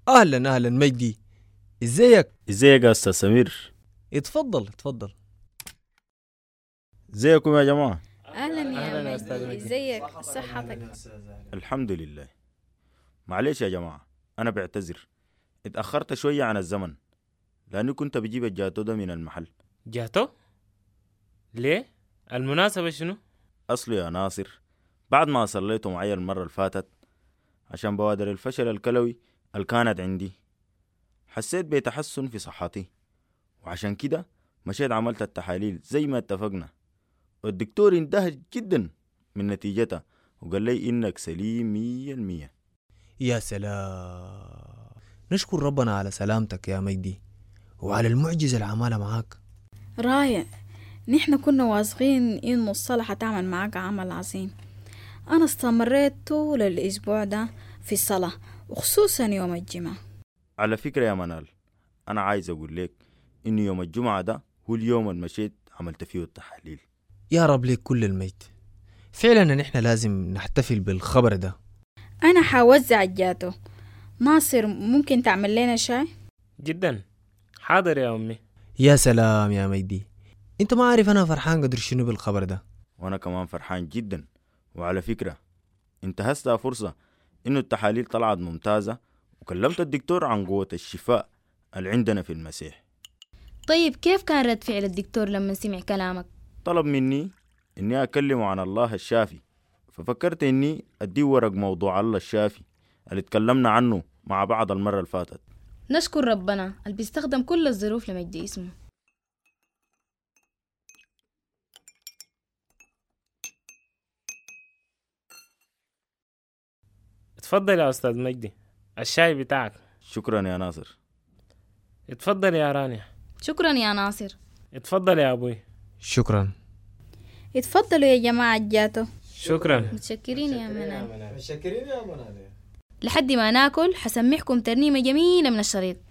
أهلا أهلا مجدي، إزيك؟ ازيك يا استاذ سمير؟ اتفضل اتفضل. ازيكم يا جماعه؟ أهلا يا مجدي، ازيك صحتك؟ الحمد لله. معلش يا جماعه، انا بعتذر، اتاخرت شويه عن الزمن لاني كنت بجيب الجاتو ده من المحل. جاتو؟ ليه؟ المناسبة شنو؟ اصله يا ناصر، بعد ما صليته معي المره اللي فاتت عشان بوادر الفشل الكلوي اللي كانت عندي، حسيت بتحسن في صحتي، وعشان كده مشيت عملت التحاليل زي ما اتفقنا، والدكتور اندهش جدا من نتيجتها وقال لي انك سليم 100%. يا سلام، نشكر ربنا على سلامتك يا مجدي وعلى المعجزة اللي عمالها معاك. رائع، نحن كنا واثقين إنه الصلاة حتعمل معاك عمل عظيم. أنا استمريت طول الأسبوع ده في الصلاة، وخصوصا يوم الجمعة. على فكرة يا منال، أنا عايز أقول لك إن يوم الجمعة ده هو اليوم اللي مشيت عملت فيه التحاليل. يا رب ليك كل المجد. فعلا نحن لازم نحتفل بالخبر ده. أنا حوزع الجاتو. ناصر، ممكن تعمل لنا شاي؟ جدا حاضر يا أمي. يا سلام يا مجدي، انت ما عارف انا فرحان قدر شنو بالخبر ده. وأنا كمان فرحان جدا. وعلى فكرة انتهزتها فرصة إنه التحاليل طلعت ممتازة، وكلمت الدكتور عن قوة الشفاء اللي عندنا في المسيح. طيب كيف كان رد فعل الدكتور لما سمع كلامك؟ طلب مني إني أكلمه عن الله الشافي، ففكرت إني أديه ورق موضوع الله الشافي اللي اتكلمنا عنه مع بعض المرة اللي فاتت. نشكر ربنا اللي بيستخدم كل الظروف لمجد اسمه. اتفضل يا أستاذ مجدي، الشاي بتاعك. شكرا يا ناصر. اتفضل يا رانيا. شكرا يا ناصر. اتفضل يا أبوي. شكرا. اتفضلوا يا جماعة الجاتو. شكرا. متشكرين يا منال. لحد ما ناكل حسمعكم ترنيمة جميلة من الشريط.